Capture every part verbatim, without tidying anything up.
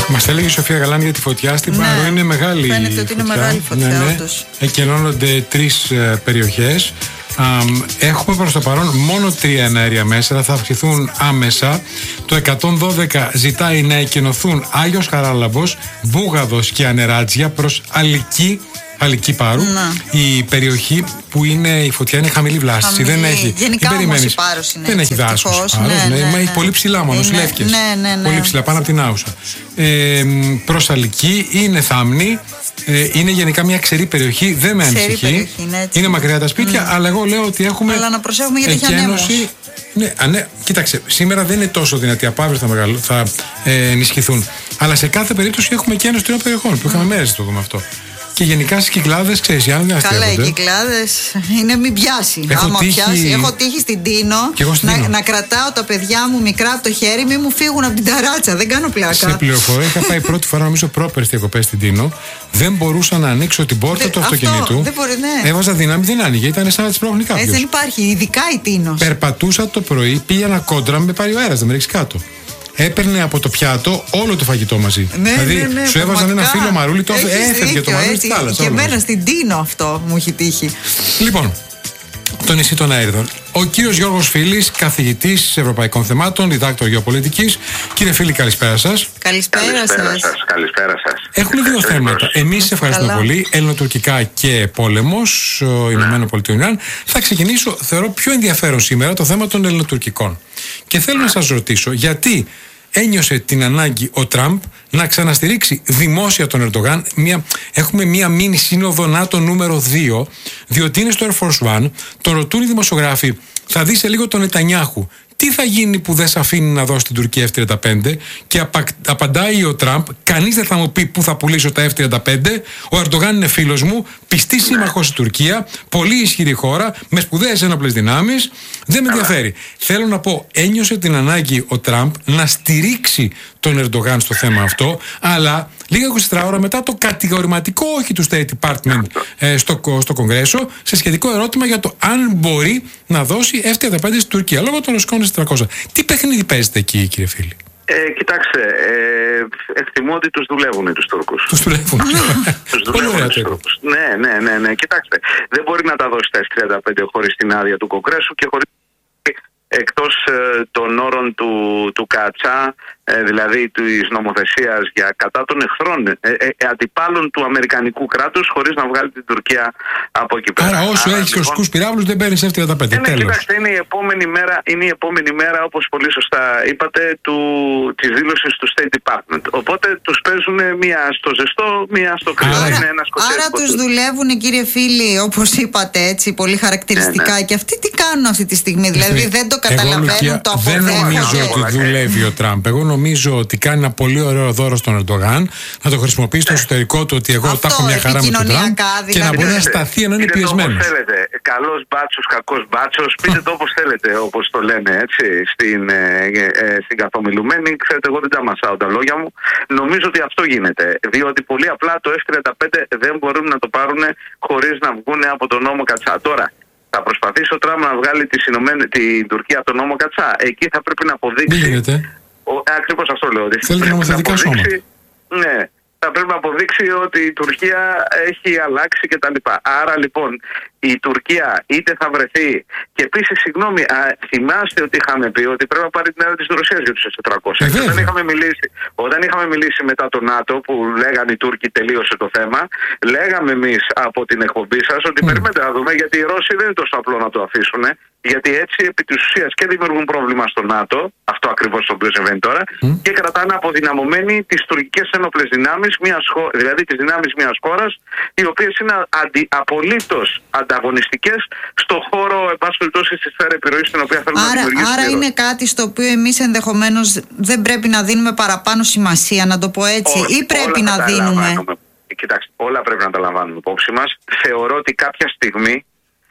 Μας έλεγε η Σοφία Γαλάνη για τη φωτιά στην Ναι. Πάρο. Είναι μεγάλη. Φαίνεται ότι είναι μεγάλη φωτιά, ναι, ναι. όντως. Εκενώνονται τρεις ε, περιοχές. Α, έχουμε προς το παρόν μόνο τρία εναέρια μέσα, θα αυξηθούν άμεσα. Το εκατόν δώδεκα ζητάει να εκενωθούν Άγιος Χαράλαμπος, Βούγαδος και Ανεράτζια προς Αλική. Αλική Πάρου. Να. Η περιοχή που είναι η φωτιά είναι χαμηλή βλάστηση. Χαμηλή. Δεν έχει. Γενικά δεν όμως η Πάρος είναι δεν έτσι, έχει δάσος. ευτυχώς. Πάρος, Ναι, ναι, ναι, μα έχει ναι. πολύ ψηλά μόνο, Είναι- Λεύκες. ναι, ναι, ναι. Πολύ ψηλά, πάνω από την Άουσα. Ε, προς Αλική είναι θάμνη. Ε, είναι γενικά μια ξερή περιοχή. Δεν με Ξερή ανησυχεί. περιοχή, είναι έτσι. Είναι μακριά τα σπίτια, αλλά εγώ λέω ότι έχουμε. Αλλά να προσέχουμε γιατί έχει εκένωση. ανέμους. Ναι, α, ναι, κοίταξε, σήμερα δεν είναι τόσο δυνατή. Από αύριο θα, μεγαλ... θα ε, ενισχυθούν. Αλλά σε κάθε περίπτωση έχουμε εκένωση τριών περιοχών που είχαμε μέρες να το δούμε αυτό. Και γενικά στις Κυκλάδες, ξέρεις, οι άνθρωποι δεν Καλά, οι αστείευονται. Κυκλάδες είναι μην πιάσει. Έχω Άμα τύχει- πιάσει, έχω τύχει στην Τίνο, Κι εγώ στην να, Τίνο. να κρατάω τα παιδιά μου μικρά από το χέρι, μην μου φύγουν από την ταράτσα. Δεν κάνω πλάκα. Σε πληροφορία, είχα πάει πρώτη φορά, νομίζω, πρόπερ διακοπές στην Τίνο. Δεν μπορούσα να ανοίξω την πόρτα Δε- του αυτό, αυτοκινήτου. δεν μπορεί, ναι. Έβαζα δύναμη, δεν άνοιγε. Ήταν σαν να τη πρόχνει Έτσι κάποιο. δεν υπάρχει, ειδικά η Τίνος. Περπατούσα το πρωί, πήγαινα κόντρα, με πάρει ο αέρας, δεν με ρίξει κάτω. Έπαιρνε από το πιάτο όλο το φαγητό μαζί. Ναι, δηλαδή, ναι, ναι, σου έβαζαν ένα πραγματικά. φύλλο μαρούλι, το Έχεις έφευγε το δίκιο, μαρούλι έτσι. στη θάλασσα. Και όλο εμένα μαζί. στην Τίνο αυτό μου έχει τύχει. Λοιπόν, το νησί των Αέριδων. Ο κύριος Γιώργος Φίλης, καθηγητής Ευρωπαϊκών Θεμάτων, διδάκτορ γεωπολιτικής. Κύριε Φίλη, καλησπέρα σας. Καλησπέρα Καλησπέρα σας. σας. Καλησπέρα σας. Έχουμε δύο θέματα. Εμείς σε ευχαριστούμε Καλά. πολύ. Ελληνοτουρκικά και πόλεμος, ο Ηνωμένο Πολιτείο Ιράν. Θα ξεκινήσω, θεωρώ πιο ενδιαφέρον σήμερα, το θέμα των ελληνοτουρκικών. Και θέλω να σας ρωτήσω, γιατί ένιωσε την ανάγκη ο Τραμπ να ξαναστηρίξει δημόσια τον Ερντογάν. Μια, έχουμε μια μίνι σύνοδο ΝΑΤΟ νούμερο δύο, διότι είναι στο Air Force One. Τον ρωτούν οι δημοσιογράφοι, θα δει σε λίγο τον Νετανιάχου. Τι θα γίνει που δεν σε αφήνει να δώσει την Τουρκία εφ τριάντα πέντε, και απα, απαντάει ο Τραμπ, κανείς δεν θα μου πει πού θα πουλήσω τα εφ τριάντα πέντε. Ο Ερντογάν είναι φίλος μου, πιστή σύμμαχος η Τουρκία, πολύ ισχυρή χώρα, με σπουδαίες ένοπλες δυνάμεις. Δεν με ενδιαφέρει. Θέλω να πω, ένιωσε την ανάγκη ο Τραμπ να στηρίξει τον Ερντογάν στο θέμα αυτό, αλλά λίγα είκοσι τέσσερις ώρα μετά το κατηγορηματικό όχι του State Department ε, στο, στο Κογκρέσο, σε σχετικό ερώτημα για το αν μπορεί να δώσει εφ τριάντα πέντε στην Τουρκία λόγω των ρωσικών ες τετρακόσια. Τι παιχνίδι παίζετε εκεί, κύριε Φίλη? Ε, κοιτάξτε, ε, εκτιμώ ότι τους δουλεύουν τους Τούρκους. Τους δουλεύουν. Τους Πολύ δουλεύουν ωραία τους το είπα. Τούρκους. Ναι, ναι, ναι, ναι. Κοιτάξτε, δεν μπορεί να τα δώσει τα εφ τριάντα πέντε χωρίς την άδεια του Κογκρέσου και χωρίς εκτός ε, των όρων του, του ΚΑΤΣΑ, ε, δηλαδή της νομοθεσίας για κατά των εχθρών, ε, ε, ε, αντιπάλων του Αμερικανικού κράτους, χωρίς να βγάλει την Τουρκία από εκεί πέρα. Άρα, όσο Άρα, έχεις λοιπόν, ρωσικούς πυράβλους, δεν παίρνεις εφ τριάντα πέντε. ναι, ναι, Τέλος. κοιτάξτε, είναι η επόμενη μέρα, είναι η επόμενη μέρα, όπως πολύ σωστά είπατε, του, της δήλωσης του State Department. Οπότε τους παίζουν μία στο ζεστό, μία στο κρύο. Άρα- Είναι ένα σκοτεινό. Άρα τους δουλεύουν, κύριε Φίλη, όπως είπατε έτσι, πολύ χαρακτηριστικά. Ναι, ναι. Και αυτοί τι κάνουν αυτή τη στιγμή? Δηλαδή δεν το Εγώ, καταλαβαίνουν, Λουκία, το δεν νομίζω αποδέχονται. ότι δουλεύει ο Τραμπ. Εγώ νομίζω ότι κάνει ένα πολύ ωραίο δώρο στον Ερντογάν, να το χρησιμοποιήσει στο εσωτερικό του, ότι εγώ Αυτό, τα έχω μια χαρά με τον Τραμπ, επικοινωνιακά, και να δηλαδή. μπορεί να σταθεί ενώ είναι Πείτε το πιεσμένος. όπως θέλετε. Καλός μπάτσος, κακός μπάτσος. Πείτε το όπως θέλετε, όπως το λένε έτσι, στην, ε, ε, στην καθομιλουμένη. Ξέρετε, εγώ δεν τα μασάω τα λόγια μου. Νομίζω ότι αυτό γίνεται. Διότι πολύ απλά το εφ τριάντα πέντε δεν μπορούν να το πάρουν χωρίς να βγουν από τον νόμο Κατσά. Τώρα, θα προσπαθήσει ο Τραμπ να βγάλει τη συνωμένη, την Τουρκία από τον νόμο Κατσά. Εκεί θα πρέπει να αποδείξει. Δεν γίνεται. Ακριβώς αυτό λέω. Ότι Θέλετε πρέπει να νομοθετικά αποδείξει- Ναι, θα πρέπει να αποδείξει ότι η Τουρκία έχει αλλάξει κτλ. Άρα λοιπόν η Τουρκία είτε θα βρεθεί. Και επίσης, συγγνώμη, α, θυμάστε ότι είχαμε πει ότι πρέπει να πάρει την άδεια της Ρωσίας για τους ες τετρακόσια. Ε, Και όταν βέβαια. είχαμε μιλήσει, όταν είχαμε μιλήσει μετά το ΝΑΤΟ, που λέγανε οι Τούρκοι τελείωσε το θέμα, λέγαμε εμείς από την εκπομπή σας ότι περιμένετε να δούμε, γιατί οι Ρώσοι δεν είναι τόσο απλό να το αφήσουν. Γιατί έτσι επί της ουσίας και δημιουργούν πρόβλημα στο ΝΑΤΟ, αυτό ακριβώς το οποίο συμβαίνει τώρα, και κρατάνε αποδυναμωμένοι τις τουρκικές ένοπλες δυνάμεις, μιας χω- δηλαδή τις δυνάμεις μιας χώρας, οι οποίες είναι αντι- απολύτως ανταγωνιστικές στο χώρο, εν πάση περιπτώσει, στη σφαίρα επιρροής στην οποία θέλουμε να Άρα, δημιουργήσουμε. άρα είναι κάτι στο οποίο εμείς ενδεχομένως δεν πρέπει να δίνουμε παραπάνω σημασία, να το πω έτσι, Ό, ή πρέπει όλα να θα τα δίνουμε? λαμβάνουμε. Κοιτάξτε, όλα πρέπει να τα λαμβάνουμε υπόψη μας. Θεωρώ ότι κάποια στιγμή,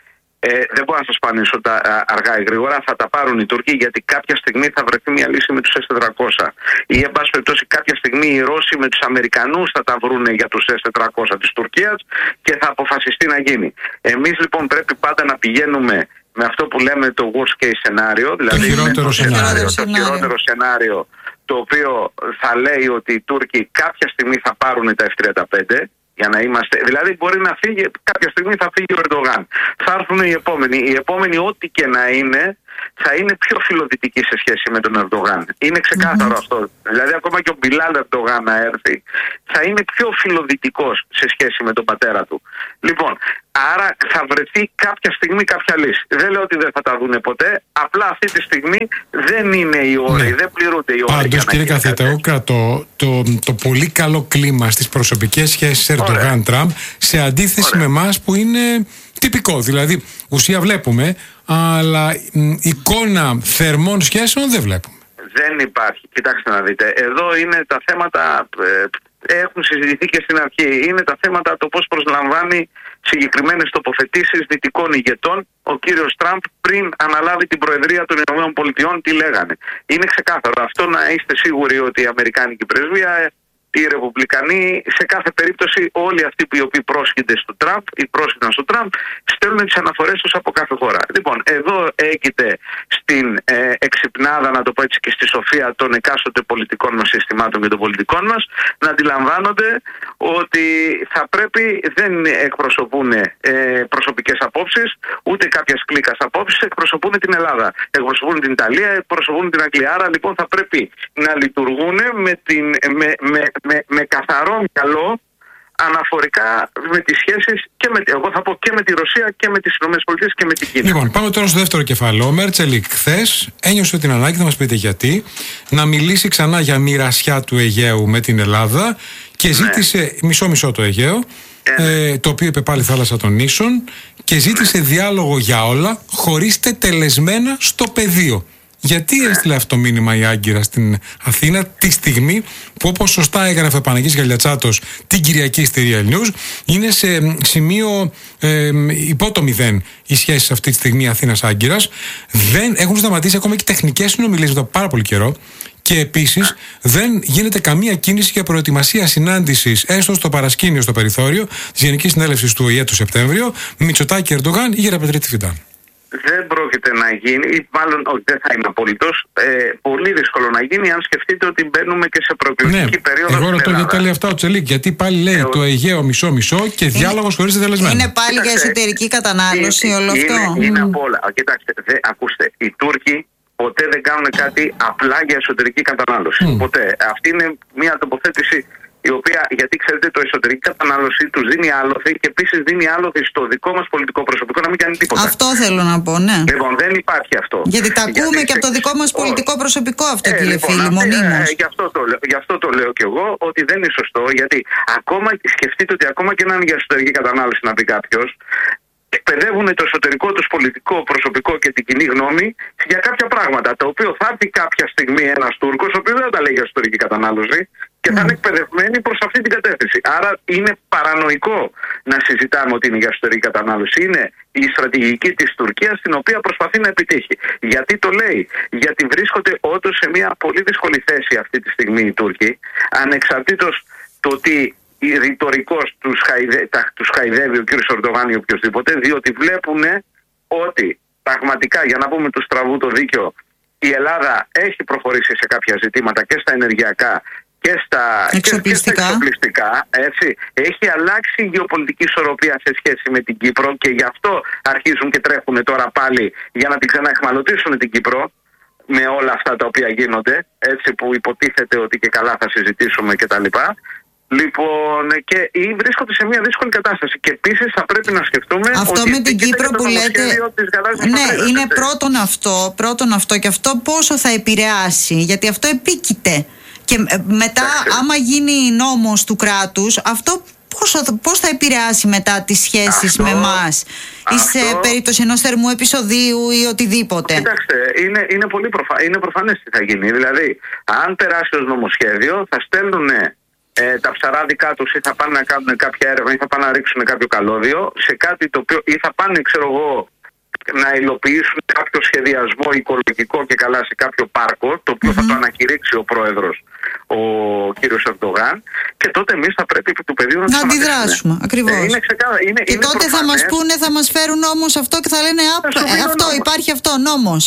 ε, δεν μπορώ να σας πανίσω τα α, αργά ή γρήγορα, θα τα πάρουν οι Τούρκοι, γιατί κάποια στιγμή θα βρεθεί μια λύση με τους ες τετρακόσια. Ή, εν πάση περιπτώσει, κάποια στιγμή οι Ρώσοι με τους Αμερικανούς θα τα βρουν για τους ες τετρακόσια της Τουρκίας και θα αποφασιστεί να γίνει. Εμείς λοιπόν πρέπει πάντα να πηγαίνουμε με αυτό που λέμε το worst case σcenario, δηλαδή χειρότερο με το σενάριο. το χειρότερο σενάριο το οποίο θα λέει ότι οι Τούρκοι κάποια στιγμή θα πάρουν τα εφ τριάντα πέντε. Για να είμαστε, δηλαδή μπορεί να φύγει, κάποια στιγμή θα φύγει ο Ερντογάν. Θα έρθουν οι επόμενοι. Οι επόμενοι, ό,τι και να είναι, θα είναι πιο φιλοδυτικοί σε σχέση με τον Ερντογάν. Είναι ξεκάθαρο mm-hmm. αυτό. Δηλαδή, ακόμα και ο Μπιλάλ Ερντογάν να έρθει, θα είναι πιο φιλοδυτικός σε σχέση με τον πατέρα του. Λοιπόν, άρα θα βρεθεί κάποια στιγμή κάποια λύση. Δεν λέω ότι δεν θα τα δούνε ποτέ. Απλά αυτή τη στιγμή δεν είναι οι όροι, ναι. δεν πληρούνται οι όροι. Πάντως, κύριε καθηγητά, εγώ κρατώ το, το πολύ καλό κλίμα στις προσωπικές σχέσεις Ερντογάν-Τραμπ σε αντίθεση Ωραία. με εμάς που είναι τυπικό. Δηλαδή, ουσία βλέπουμε, αλλά μ, εικόνα θερμών σχέσεων δεν βλέπουμε. Δεν υπάρχει. Κοιτάξτε να δείτε. Εδώ είναι τα θέματα. Ε, έχουν συζητηθεί και στην αρχή. Είναι τα θέματα το πώς προσλαμβάνει συγκεκριμένες τοποθετήσεις δυτικών ηγετών ο κύριος Τραμπ πριν αναλάβει την Προεδρία των Ηνωμένων Πολιτειών. Τι λέγανε. Είναι ξεκάθαρο. Αυτό να είστε σίγουροι ότι η Αμερικάνικη Πρεσβεία, οι Ρεπουμπλικανοί, σε κάθε περίπτωση όλοι αυτοί που οι οποίοι πρόσχυνται στο Τραμπ ή πρόσχυναν στο Τραμπ, στέλνουν τις αναφορές τους από κάθε χώρα. Λοιπόν, εδώ έγκυται στην ε, εξυπνάδα, να το πω έτσι, και στη σοφία των εκάστοτε πολιτικών μας συστημάτων και των πολιτικών μας, να αντιλαμβάνονται ότι θα πρέπει, δεν εκπροσωπούν ε, προσωπικές απόψεις, ούτε κάποιας κλίκας απόψεις, εκπροσωπούν την Ελλάδα, εκπροσωπούν την Ιταλία, εκπροσωπούν την Αγγλία. Άρα λοιπόν θα πρέπει να λειτουργούν με, την, με, με, με, με καθαρό μυαλό αναφορικά με τις σχέσεις και με, εγώ θα πω και με τη Ρωσία και με τις ΗΠΑ και με την Κίνα. Λοιπόν, πάμε τώρα στο δεύτερο κεφάλαιο. Ο Μέρτσελικ χθες ένιωσε την ανάγκη, θα μας πείτε γιατί, να μιλήσει ξανά για μοιρασιά του Αιγαίου με την Ελλάδα και ζήτησε μισό-μισό το Αιγαίο, ναι. ε, το οποίο είπε πάλι θάλασσα των νήσων, και ζήτησε ναι. διάλογο για όλα, χωρίς τετελεσμένα στο πεδίο. Γιατί έστειλε αυτό το μήνυμα η Άγκυρα στην Αθήνα τη στιγμή που, όπως σωστά έγραφε ο Παναγής Γαλιατσάτος την Κυριακή στη Real News, είναι σε σημείο ε, υπό το μηδέν οι σχέσεις αυτή τη στιγμή Αθήνας-Άγκυρας. Δεν έχουν σταματήσει ακόμα και τεχνικές συνομιλίες εδώ πάρα πολύ καιρό. Και επίσης δεν γίνεται καμία κίνηση για προετοιμασία συνάντησης, έστω στο παρασκήνιο, στο περιθώριο της Γενικής Συνέλευσης του Ο Ε Ε το Σεπτέμβριο, Μητσοτάκη, Ερντογάν ή Γεραπετρίτη Φιντάν. Δεν πρόκειται να γίνει, ή μάλλον όχι, δεν θα είναι απολύτως. Ε, πολύ δύσκολο να γίνει αν σκεφτείτε ότι μπαίνουμε και σε προεκλογική ναι, περίοδο. Εγώ ρωτώ γιατί τα λέει αυτά ο Τσελίκ. Γιατί πάλι λέει ε, το Αιγαίο μισό-μισό και διάλογος χωρίς τετελεσμένα. Είναι πάλι Κοιτάξτε, για εσωτερική κατανάλωση είναι, όλο αυτό. Είναι, είναι mm. από όλα. Κοιτάξτε, δε, ακούστε, οι Τούρκοι ποτέ δεν κάνουν κάτι απλά για εσωτερική κατανάλωση. Mm. Ποτέ. Αυτή είναι μια τοποθέτηση η οποία, γιατί ξέρετε, το εσωτερική κατανάλωση τους δίνει άλοθη και επίσης δίνει άλοθη στο δικό μας πολιτικό προσωπικό να μην κάνει τίποτα. Αυτό θέλω να πω, ναι. Λοιπόν, δεν υπάρχει αυτό. Γιατί τα ακούμε γιατί και από το δικό μας πολιτικό προσωπικό αυτό, ε, κύριε λοιπόν, φίλοι, μονίμως. Ε, γι, αυτό το, γι' αυτό το λέω κι εγώ, ότι δεν είναι σωστό, γιατί ακόμα σκεφτείτε ότι ακόμα και να είναι για εσωτερική κατανάλωση να πει κάποιος, εκπαιδεύουν το εσωτερικό τους πολιτικό προσωπικό και την κοινή γνώμη για κάποια πράγματα, τα οποία θα έρθει κάποια στιγμή ένας Τούρκος, ο οποίος δεν τα λέει για εσωτερική κατανάλωση και θα είναι εκπαιδευμένοι προς αυτή την κατεύθυνση. Άρα είναι παρανοϊκό να συζητάμε ότι είναι για εσωτερική κατανάλωση. Είναι η στρατηγική της Τουρκίας, την οποία προσπαθεί να επιτύχει. Γιατί το λέει? Γιατί βρίσκονται όντως σε μια πολύ δύσκολη θέση αυτή τη στιγμή οι Τούρκοι, ανεξαρτήτως το ότι ρητορικός τους, χαϊδε, τους χαϊδεύει ο κ. Ερντογάν ή οποιοδήποτε, διότι βλέπουν ότι πραγματικά, για να πούμε του στραβού το δίκιο, η Ελλάδα έχει προχωρήσει σε κάποια ζητήματα και στα ενεργειακά και στα εξοπλιστικά, και, και στα εξοπλιστικά έτσι. Έχει αλλάξει η γεωπολιτική ισορροπία σε σχέση με την Κύπρο και γι' αυτό αρχίζουν και τρέχουν τώρα πάλι για να την ξαναεχμαλωτήσουν την Κύπρο με όλα αυτά τα οποία γίνονται, έτσι, που υποτίθεται ότι και καλά θα συζητήσουμε κτλ. Λοιπόν, και βρίσκονται σε μια δύσκολη κατάσταση. Και επίσης θα πρέπει να σκεφτούμε. Αυτό ότι με την Κύπρο που λέτε. Ναι, πατρίδας, είναι έτσι. πρώτον αυτό, πρώτον αυτό και αυτό πόσο θα επηρεάσει. Γιατί αυτό επίκειται. Και μετά, Άξε. άμα γίνει νόμος του κράτους, αυτό πόσο, πώς θα επηρεάσει μετά τις σχέσεις αυτό, με εμάς ή σε περίπτωση ενός θερμού επεισοδίου ή οτιδήποτε. Κοιτάξτε, είναι, είναι πολύ προφα... είναι προφανές τι θα γίνει. Δηλαδή, αν περάσει ως νομοσχέδιο, θα στέλνουν Ε, τα ψαράδικά τους ή θα πάνε να κάνουν κάποια έρευνα ή θα πάνε να ρίξουν κάποιο καλώδιο σε κάτι το οποίο, ή θα πάνε, ξέρω εγώ, να υλοποιήσουν κάποιο σχεδιασμό οικολογικό και καλά σε κάποιο πάρκο, το οποίο mm-hmm. θα το ανακηρύξει ο πρόεδρος, ο κύριος Ερντογάν, και τότε εμείς θα πρέπει επί του πεδίου να, να αντιδράσουμε. Ακριβώς. Ε, είναι ξεκά... είναι, και είναι τότε προφανές. Θα μας πούνε, θα μας φέρουν νόμος αυτό και θα λένε α, ε, αυτό, υπάρχει αυτό, νόμος.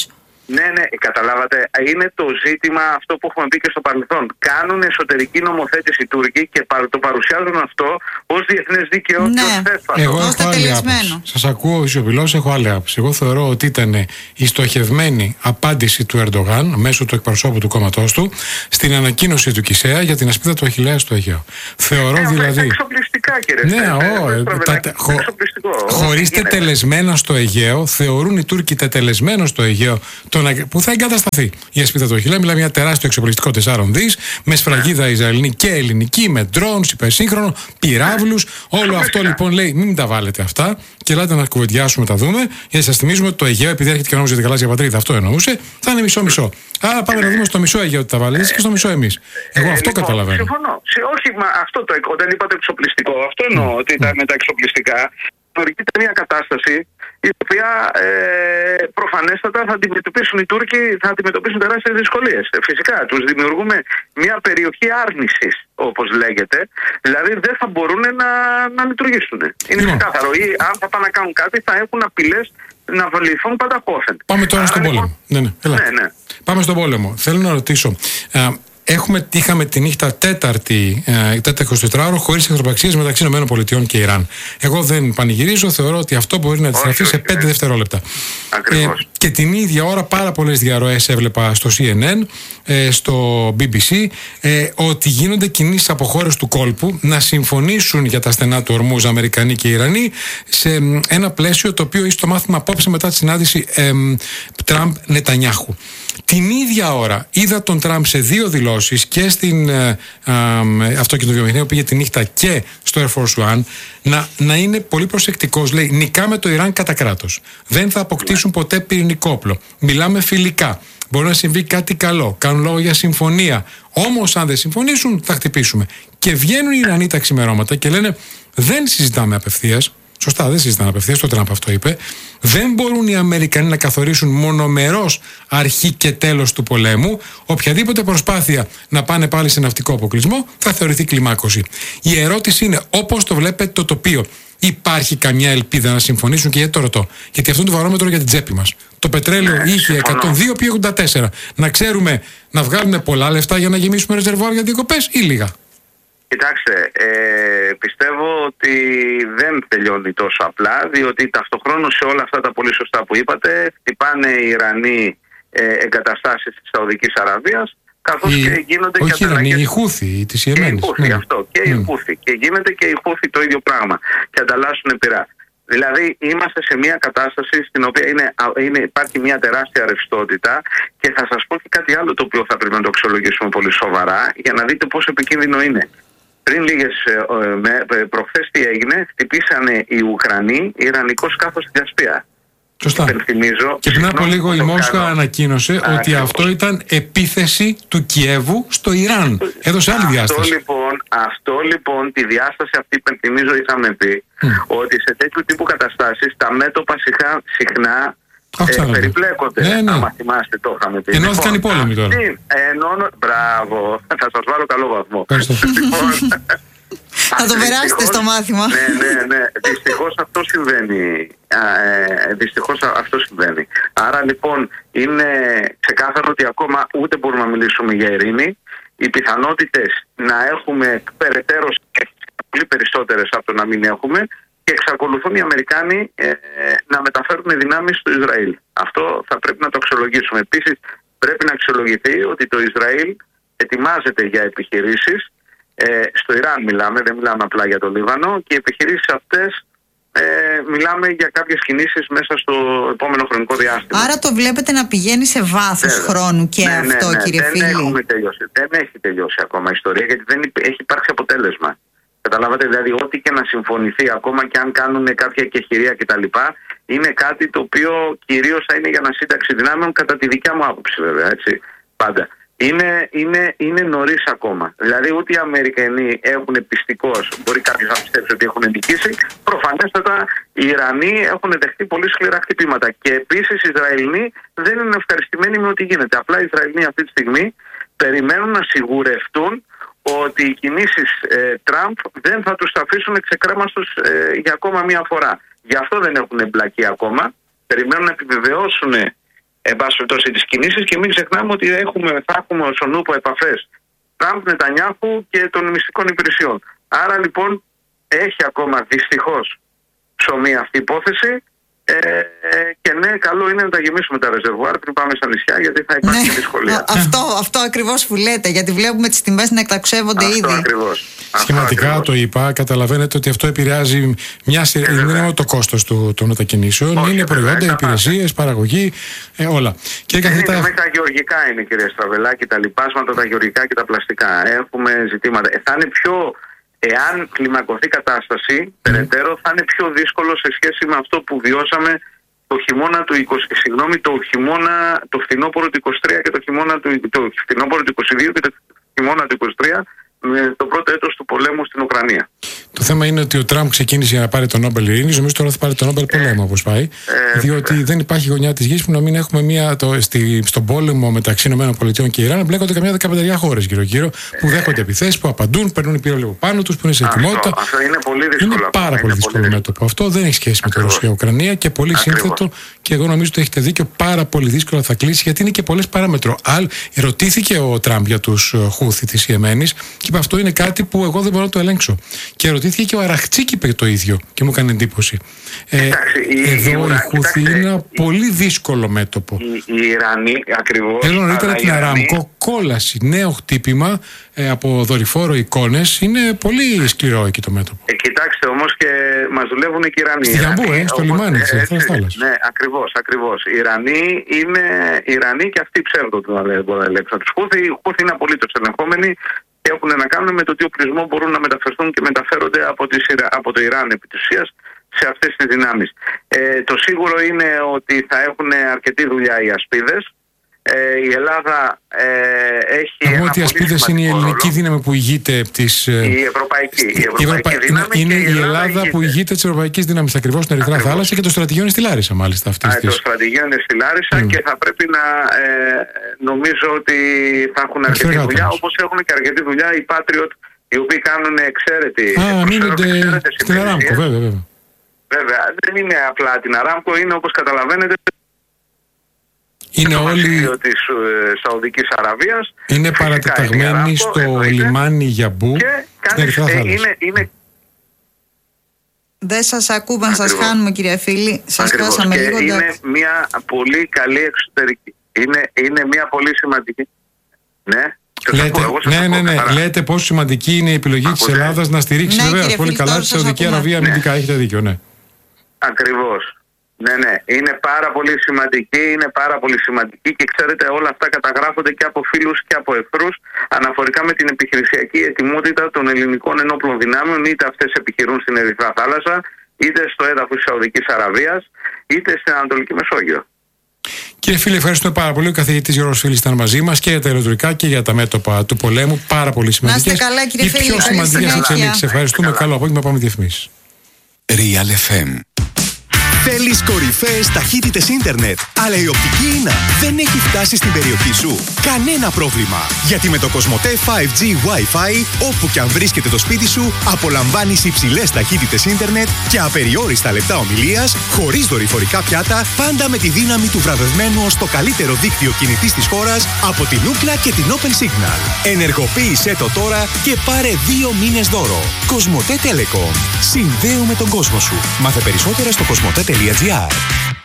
Ναι, ναι, καταλάβατε. Είναι το ζήτημα αυτό που έχουμε πει και στο παρελθόν. Κάνουν εσωτερική νομοθέτηση οι Τούρκοι και το παρουσιάζουν αυτό ως διεθνές δίκαιο ναι. και ως θέσπατο. Εγώ έχω άλλη άποψη. Σας ακούω ισοπηλώς, έχω άλλη άποψη. Εγώ θεωρώ ότι ήταν η στοχευμένη απάντηση του Ερντογάν μέσω του εκπροσώπου του κόμματός του στην ανακοίνωση του Κισέα για την ασπίδα του Αχιλλέα στο Αιγαίο. Θεωρώ ε, δηλαδή. Εξοπλιστικά, κύριε. Ναι, ε, χω... χωρίς τετελεσμένα στο Αιγαίο, θεωρούν οι Τούρκοι τετελεσμένο στο Αιγαίο που θα εγκατασταθεί η ασπίδα του Αχιλλέα. Μιλάμε για τεράστιο εξοπλιστικό τεσσάρων δις, με σφραγίδα Ισραηλινή και ελληνική, με ντρόουν, υπερσύγχρονο, πυράβλους. Όλο αυτό λοιπόν λέει: μην τα βάλετε αυτά και ελάτε να κουβεντιάσουμε, τα δούμε. Γιατί σας θυμίζουμε ότι το Αιγαίο, επειδή έρχεται και νόμιζε την γαλάζια πατρίδα, αυτό εννοούσε, θα είναι μισό-μισό. Άρα πάμε να δούμε στο μισό Αιγαίο ότι τα βάλετε και στο μισό εμείς. Εγώ αυτό λοιπόν, καταλαβαίνω. Συμφωνώ. Όχι, μα αυτό το, όταν είπατε εξοπλιστικό, αυτό εννοώ ότι ήταν με τα εξοπλιστικά. Δημιουργείται μια κατάσταση η οποία ε, προφανέστατα θα αντιμετωπίσουν οι Τούρκοι, θα αντιμετωπίσουν τεράστιες δυσκολίες. Ε, φυσικά, τους δημιουργούμε μια περιοχή άρνησης, όπως λέγεται, δηλαδή δεν θα μπορούν να, να λειτουργήσουν. Είναι ξεκάθαρο. Ή αν θα πάνε να κάνουν κάτι, θα έχουν απειλές να βληθούν πανταχώθεν. Πάμε τώρα Άρα, στον λοιπόν, πόλεμο. Ναι, ναι, ναι, ναι. Πάμε στον πόλεμο. Θέλω να ρωτήσω. Α, Έχουμε, είχαμε τη νύχτα τέταρτη, ε, τέταρτη εικοσιτετράωρο χωρίς εχθροπραξίες μεταξύ ΗΠΑ και Ιράν. Εγώ δεν πανηγυρίζω, θεωρώ ότι αυτό μπορεί να αντιστραφεί σε πέντε δευτερόλεπτα. Ε, και την ίδια ώρα πάρα πολλές διαρροές έβλεπα στο σι εν εν, ε, στο μπι μπι σι, ε, ότι γίνονται κινήσεις από χώρες του κόλπου να συμφωνήσουν για τα στενά του Ορμούζ Αμερικανοί και Ιρανοί σε ένα πλαίσιο το οποίο είσαι το μάθημα απόψε μετά τη συνάντηση ε, Τραμπ-Νετανιάχου. Την ίδια ώρα είδα τον Τραμπ σε δύο δηλώσεις και στην ε, ε, αυτοκινητοβιομηχανία που πήγε τη νύχτα και στο Air Force One να, να είναι πολύ προσεκτικός. Λέει: νικάμε το Ιράν κατά κράτος. Δεν θα αποκτήσουν ποτέ πυρηνικό όπλο. Μιλάμε φιλικά. Μπορεί να συμβεί κάτι καλό. Κάνουν λόγο για συμφωνία. Όμως, αν δεν συμφωνήσουν, θα χτυπήσουμε. Και βγαίνουν οι Ιρανοί τα ξημερώματα και λένε: δεν συζητάμε απευθείας. Σωστά, δεν συζητάνε απευθείας, το Τραμπ αυτό είπε. Δεν μπορούν οι Αμερικανοί να καθορίσουν μονομερώς αρχή και τέλος του πολέμου. Οποιαδήποτε προσπάθεια να πάνε πάλι σε ναυτικό αποκλεισμό θα θεωρηθεί κλιμάκωση. Η ερώτηση είναι, όπως το βλέπετε το τοπίο, υπάρχει καμιά ελπίδα να συμφωνήσουν? Και γιατί το ρωτώ? Γιατί αυτό είναι το βαρόμετρο για την τσέπη μας. Το πετρέλαιο είχε εκατόν δύο επί ογδόντα τέσσερα. Να ξέρουμε να βγάλουμε πολλά λεφτά για να γεμίσουμε ρεζερβουάρ για διακοπές ή λίγα? Κοιτάξτε, ε, πιστεύω ότι δεν τελειώνει τόσο απλά, διότι ταυτοχρόνως σε όλα αυτά τα πολύ σωστά που είπατε, χτυπάνε οι Ιρανοί ε, εγκαταστάσεις της Σαουδικής Αραβίας, καθώς η, και γίνονται όχι και ανταλλαγές... Όχι οι Χούθη της Ιεμένης. Και οι Χούθη, ναι. αυτό, και mm. οι Χούθη. Και γίνεται και οι Χούθη το ίδιο πράγμα και ανταλλάσσουν πυρά. Δηλαδή είμαστε σε μια κατάσταση στην οποία είναι, είναι, υπάρχει μια τεράστια ρευστότητα και θα σας πω και κάτι άλλο το οποίο θα πρέπει να το αξιολογήσουμε πολύ σοβαρά για να δείτε πόσο επικίνδυνο είναι. Πριν λίγες ε, προχθές τι έγινε, χτυπήσανε οι Ουκρανοί Ιρανικό σκάφος στη Κασπία. Σωστά. Και πριν από λίγο η Μόσχα ανακοίνωσε Α, ότι αυτό, αυτό ήταν επίθεση του Κιέβου στο Ιράν. Έδωσε άλλη αυτό, διάσταση. Λοιπόν, αυτό λοιπόν, τη διάσταση αυτή υπενθυμίζω είχαμε πει mm. ότι σε τέτοιου τύπου καταστάσεις τα μέτωπα συχνά, συχνά ε, περιπλέκονται. Ναι, ναι. Άμα θυμάστε το είχαμε πει. Ενώθηκαν λοιπόν, οι πόλεμοι τώρα. Ενώνω, μπράβο, θα σας βάλω καλό βαθμό. Θα το περάσετε στο μάθημα. Ναι, ναι, ναι. Δυστυχώς αυτό συμβαίνει. Ε, δυστυχώς αυτό συμβαίνει. Άρα λοιπόν είναι ξεκάθαρο ότι ακόμα ούτε μπορούμε να μιλήσουμε για ειρήνη. Οι πιθανότητες να έχουμε περαιτέρω πολύ περισσότερες από το να μην έχουμε, και εξακολουθούν οι Αμερικάνοι ε, να μεταφέρουν δυνάμεις στο Ισραήλ. Αυτό θα πρέπει να το αξιολογήσουμε. Επίσης πρέπει να αξιολογηθεί ότι το Ισραήλ ετοιμάζεται για επιχειρήσεις. Ε, στο Ιράν μιλάμε, δεν μιλάμε απλά για το Λίβανο, και οι επιχειρήσεις αυτές ε, μιλάμε για κάποιες κινήσεις μέσα στο επόμενο χρονικό διάστημα. Άρα το βλέπετε να πηγαίνει σε βάθος Βέβαια. χρόνου και ναι, αυτό, ναι, ναι. κύριε δεν Φίλη. Έχουμε τελειώσει. Δεν έχει τελειώσει ακόμα η ιστορία, γιατί δεν έχει υπάρξει αποτέλεσμα. Καταλάβατε, δηλαδή, ό,τι και να συμφωνηθεί, ακόμα και αν κάνουν κάποια κεχηρία κτλ., είναι κάτι το οποίο κυρίως θα είναι για ανασύνταξη δυνάμεων, κατά τη δικιά μου άποψη, βέβαια, έτσι. Πάντα. Είναι, είναι, είναι νωρίς ακόμα. Δηλαδή, ούτε οι Αμερικανοί έχουν πιστικώς, μπορεί κάποιος να πιστέψει ότι έχουν νικήσει. Προφανέστατα, οι Ιρανοί έχουν δεχτεί πολύ σκληρά χτυπήματα. Και επίσης, οι Ισραηλοί δεν είναι ευχαριστημένοι με ό,τι γίνεται. Απλά οι Ισραηλοί αυτή τη στιγμή περιμένουν να σιγουρευτούν ότι οι κινήσεις ε, Τραμπ δεν θα τους αφήσουν ξεκρέμαστος ε, για ακόμα μία φορά. Γι' αυτό δεν έχουν εμπλακεί ακόμα. Περιμένουν να επιβεβαιώσουν εν πάση περιπτώσει τις κινήσεις, και μην ξεχνάμε ότι έχουμε, θα έχουμε ως ονούπο επαφές Τραμπ, Νετανιάχου και των μυστικών υπηρεσιών. Άρα λοιπόν έχει ακόμα δυστυχώς ψωμί αυτή η υπόθεση. Ε, και ναι, καλό είναι να τα γεμίσουμε τα ρεζερβουάρ πριν πάμε στα νησιά, γιατί θα υπάρχει ναι, δυσκολία. Αυτό, αυτό ακριβώς που λέτε, γιατί βλέπουμε τις τιμές να εκταξεύονται αυτό ήδη. Ακριβώς. Σχηματικά αυτό το είπα, καταλαβαίνετε ότι αυτό επηρεάζει μια σειρά. Δεν είναι μόνο το κόστος του, των μετακινήσεων, όχι, είναι προϊόντα, υπηρεσίες, παραγωγή, ε, όλα. Και δεν καθήτα... είναι, τα γεωργικά είναι, κύριε Στραβελάκη, τα λοιπάσματα, τα γεωργικά και τα πλαστικά. Έχουμε ζητήματα. Ε, θα είναι πιο. Εάν κλιμακωθεί η κατάσταση, mm. περαιτέρω, θα είναι πιο δύσκολο σε σχέση με αυτό που βιώσαμε το χειμώνα του είκοσι, συγγνώμη, το χειμώνα, το φθινόπωρο του είκοσι τρία και το χειμώνα του, το φθινόπωρο του είκοσι δύο και το χειμώνα του είκοσι τρία, με το πρώτο έτος του πολέμου στην Ουκρανία. Το θέμα είναι ότι ο Τραμπ ξεκίνησε για να πάρει τον Νόμπελ Ειρήνης. Νομίζω τώρα θα πάρει τον Νόμπελ Πολέμου, όπως πάει. Ε, διότι ε, δεν υπάρχει γωνιά της γης που να μην έχουμε μία, το, στη, στον πόλεμο μεταξύ ΗΠΑ και Ιράν. Μπλέκονται καμιά δεκαπενταριά χώρες γύρω-γύρω που δέχονται επιθέσεις, που απαντούν, παίρνουν πυρόλαιο πάνω τους, που είναι σε ετοιμότητα. Αυτό είναι πολύ δύσκολο. Είναι πάρα πολύ δύσκολο μέτωπο. Αυτό δεν έχει σχέση με το Ρωσία-Ουκρανία και πολύ σύνθετο. Και εγώ νομίζω ότι έχετε δίκιο, πάρα πολύ δύσκολο θα κλείσει, γιατί είναι και πολλές παράμετρο. Αλ, ρωτήθηκε ο Τραμπ για τους Χούθι της Ιεμένης και είπε αυτό είναι κάτι που εγώ δεν μπορώ να το ελέγξω. Και ρωτήθηκε και ο Αραχτσίκ είπε το ίδιο και μου έκανε εντύπωση. Ε, Εντάξει, εδώ η, η Χούθι είναι ένα η, πολύ δύσκολο μέτωπο. Οι Ιρανοί ακριβώς. Εδώ νωρίτερα την Αράμκο, κόλαση, νέο χτύπημα ε, από δορυφόρο εικόνες. Είναι πολύ σκληρό εκεί το μέτωπο. Ε, κοιτάξτε όμως και μας δουλεύουν και οι Ιρανοί. Στη Γιαμπού, ε, στο λιμάνι της Ερυθράς Θάλασσας. Ναι, ακριβώς, ακριβώς. Οι Ιρανοί είναι Ιρανοί και αυτοί ψεύδο του να ελέγξουν τους Χούθι. Οι Χούθι είναι απολύτως ελεγχόμενοι. Έχουν να κάνουν με το τι οπλισμό μπορούν να μεταφερθούν και μεταφέρονται από, τη, από το Ιράν επί της ουσίας σε αυτές τις δυνάμεις. Ε, το σίγουρο είναι ότι θα έχουν αρκετή δουλειά οι ασπίδες. Ε, η Ελλάδα ε, έχει. Αγώ ότι οι ασπίδες είναι η ελληνική ρόλο. Δύναμη που ηγείται της. Η ευρωπαϊκή. Η ευρωπαϊκή Ευρωπα... δύναμη είναι η Ελλάδα, Ελλάδα που ηγείται της Ευρωπαϊκής Δύναμης ακριβώς στην Ερυθρά Θάλασσα και το στρατηγείο είναι στη Λάρισα, μάλιστα. Αυτής Α, της... Το στρατηγείο είναι στη Λάρισα mm. και θα πρέπει να ε, νομίζω ότι θα έχουν αρκετή δουλειά, όπως έχουν και αρκετή δουλειά οι Patriot, οι οποίοι κάνουν εξαίρετη. Α, μείνονται στην Αράμκο, βέβαια, βέβαια. Βέβαια, δεν είναι απλά την Αράμκο, είναι όπως καταλαβαίνετε. Είναι όλοι της Σαουδικής Αραβίας. Είναι παρατεταγμένοι στο εννοείται. Λιμάνι Γιαμπού στην Ερυθρά Θάλασσα. Είναι, είναι... Δεν σας ακούμε, να σας χάνουμε κύριε φίλη. Σας χάσαμε λίγο. Είναι εντάξει. Μια πολύ καλή εξωτερική. Είναι, είναι μια πολύ σημαντική. Ναι. Λέτε, εγώ, ναι, ναι, ναι. Λέτε πόσο σημαντική είναι η επιλογή Ακούτε. της Ελλάδας να στηρίξει ναι, βεβαίως πολύ καλά τη Σαουδική Αραβία αμυντικά. Ναι. Έχετε δίκιο, ναι. Ακριβώς. Ναι, ναι. Είναι πάρα πολύ σημαντική, είναι πάρα πολύ σημαντική και ξέρετε όλα αυτά καταγράφονται και από φίλους και από εχθρούς αναφορικά με την επιχειρησιακή ετοιμότητα των ελληνικών ενόπλων δυνάμεων, είτε αυτές επιχειρούν στην Ερυθρά Θάλασσα, είτε στο έδαφος της Σαουδικής Αραβίας, είτε στην Ανατολική Μεσόγειο. Κύριε φίλε, ευχαριστούμε πάρα πολύ. Ο καθηγητής Γιώργος Φίλης ήταν μαζί μας και για τα ηλεκτρικά και για τα μέτωπα του πολέμου. Πάρα πολύ σημαντικές. Να είστε καλά, κύριε Φίλη. Οι πιο σημαντικές εξελίξεις. Ευχαριστούμε. Καλό απόγευμα. Πάμε διαφημίσεις. Real εφ εμ. Θέλεις κορυφαίες ταχύτητες ίντερνετ, αλλά η οπτική ίνα δεν έχει φτάσει στην περιοχή σου? Κανένα πρόβλημα, γιατί με το Κοσμοτέ φάιβ τζι Wi-Fi, όπου και αν βρίσκεται το σπίτι σου, απολαμβάνεις υψηλές ταχύτητες ίντερνετ και απεριόριστα λεπτά ομιλίας, χωρίς δορυφορικά πιάτα, πάντα με τη δύναμη του βραβευμένου ως το καλύτερο δίκτυο κινητής της χώρας από την Ookla και την Open Signal. Ενεργοποίησέ το τώρα και πάρε δύο μήνες δώρο. Κοσμοτέ Telecom. Συνδέουμε τον κόσμο σου. Μάθε περισσότερα στο κοσμοτέ τελεία τζι άρ.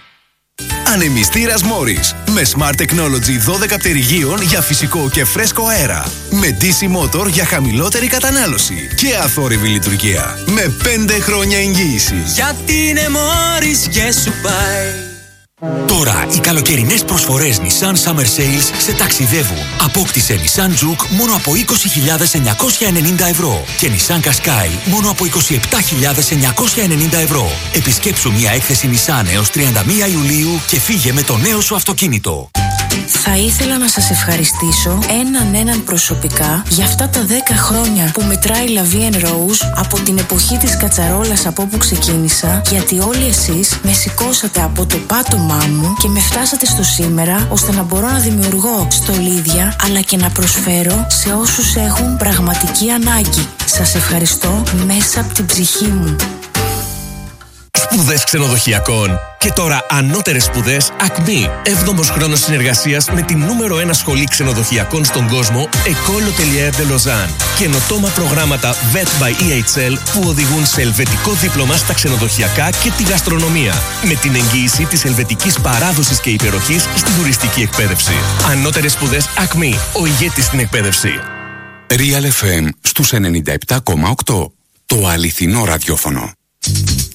Ανεμιστήρας Morris με Smart Technology δώδεκα πτερυγίων για φυσικό και φρέσκο αέρα. Με ντι σι Motor για χαμηλότερη κατανάλωση και αθόρυβη λειτουργία. Με πέντε χρόνια εγγύηση. Γιατί είναι Morris και σου πάει. Τώρα οι καλοκαιρινές προσφορές Nissan Summer Sales σε ταξιδεύουν. Απόκτησε Nissan Juke μόνο από είκοσι χιλιάδες εννιακόσια ενενήντα ευρώ και Nissan Qashqai μόνο από είκοσι επτά χιλιάδες εννιακόσια ενενήντα ευρώ. Επισκέψου μια έκθεση Nissan έως τριάντα μία Ιουλίου και φύγε με το νέο σου αυτοκίνητο. Θα ήθελα να σας ευχαριστήσω έναν έναν προσωπικά για αυτά τα δέκα χρόνια που μετράει La Vie en Rose από την εποχή της κατσαρόλας από όπου ξεκίνησα, γιατί όλοι εσείς με σηκώσατε από το πάτωμά μου και με φτάσατε στο σήμερα ώστε να μπορώ να δημιουργώ στολίδια αλλά και να προσφέρω σε όσους έχουν πραγματική ανάγκη. Σας ευχαριστώ μέσα από την ψυχή μου. Σπουδές ξενοδοχειακών. Και τώρα ανώτερες σπουδές Ακμή. έβδομος χρόνος συνεργασίας με την νούμερο ένα σχολή ξενοδοχειακών στον κόσμο, École Hôtelière de Lausanne. Καινοτόμα προγράμματα βετ by ι έιτς ελ που οδηγούν σε ελβετικό δίπλωμα στα ξενοδοχειακά και τη γαστρονομία. Με την εγγύηση της ελβετικής παράδοσης και υπεροχής στην τουριστική εκπαίδευση. Ανώτερες σπουδές Ακμή. Ο ηγέτης στην εκπαίδευση. Real εφ εμ στους ενενήντα επτά κόμμα οκτώ. Το αληθινό ραδιόφωνο.